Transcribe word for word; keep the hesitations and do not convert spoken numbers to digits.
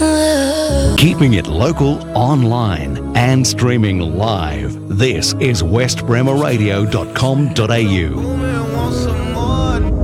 Keeping it local, online and streaming live. This is west bremer radio dot com dot a u.